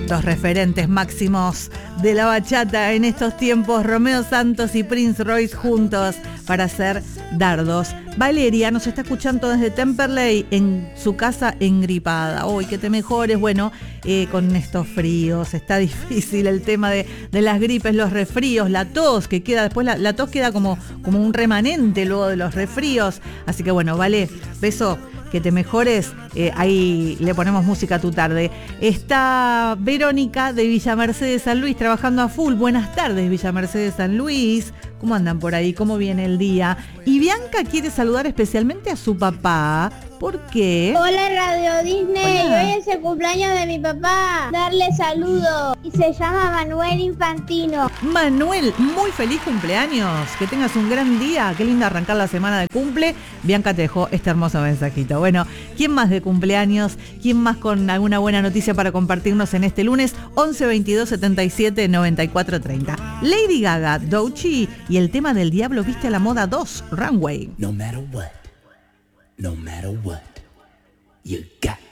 los referentes máximos de la bachata en estos tiempos, Romeo Santos y Prince Royce juntos para hacer Dardos. Valeria nos está escuchando desde Temperley en su casa engripada. Uy, que te mejores. Bueno, con estos fríos está difícil el tema de las gripes, los resfríos, la tos que queda después, la tos queda como un remanente luego de los resfríos. Así que bueno, Vale, beso, que te mejores. Ahí le ponemos música a tu tarde. Está Verónica de Villa Mercedes San Luis trabajando a full. Buenas tardes, Villa Mercedes San Luis. ¿Cómo andan por ahí? ¿Cómo viene el día? Y Bianca quiere saludar especialmente a su papá. ¿Por qué? Hola, Radio Disney. Hola. Hoy es el cumpleaños de mi papá. Darle saludo. Y se llama Manuel Infantino. Manuel, muy feliz cumpleaños. Que tengas un gran día. Qué linda arrancar la semana de cumple. Bianca te dejó este hermoso mensajito. Bueno, ¿quién más de cumpleaños? ¿Quién más con alguna buena noticia para compartirnos en este lunes? 11 22 77 94 30. Lady Gaga, Doechii y el tema del Diablo Viste a la Moda 2, Runway. No matter what, you